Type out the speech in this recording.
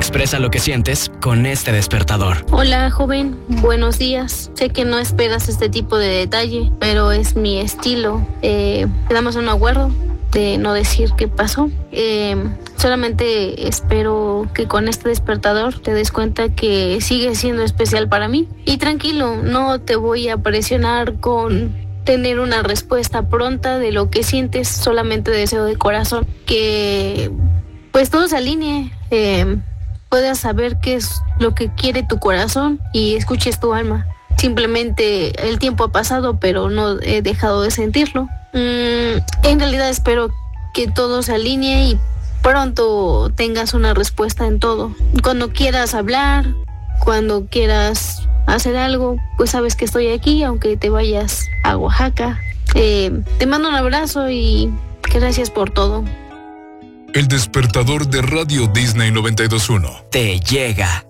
Expresa lo que sientes con este despertador. Hola, joven. Buenos días. Sé que no esperas este tipo de detalle, pero es mi estilo. Quedamos en un acuerdo de no decir qué pasó. Solamente espero que con este despertador te des cuenta que sigue siendo especial para mí. Y tranquilo, no te voy a presionar con tener una respuesta pronta de lo que sientes. Solamente deseo de corazón que pues todo se alinee, puedas saber qué es lo que quiere tu corazón y escuches tu alma. Simplemente el tiempo ha pasado, pero no he dejado de sentirlo. En realidad espero que todo se alinee y pronto tengas una respuesta en todo. Cuando quieras hablar, cuando quieras hacer algo, pues sabes que estoy aquí, aunque te vayas a Oaxaca. Te mando un abrazo y gracias por todo. El despertador de Radio Disney 92.1 te llega.